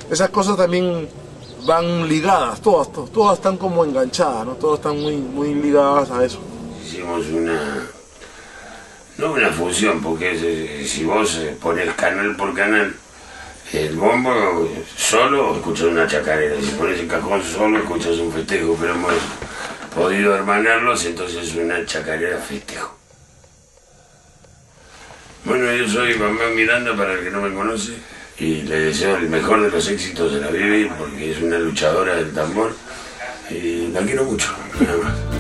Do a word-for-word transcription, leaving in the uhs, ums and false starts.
esas cosas también van ligadas, todas, todas, todas están como enganchadas, ¿no? Todas están muy, muy ligadas a eso. Hicimos una, no una fusión, porque si vos pones canal por canal, el bombo solo escuchas una chacarera, si pones el cajón solo escuchas un festejo, pero hemos podido hermanarlos, entonces es una chacarera festejo. Bueno, yo soy Bambam Miranda, para el que no me conoce, y le deseo el mejor de los éxitos de la Bibi, porque es una luchadora del tambor, y la quiero mucho, nada más.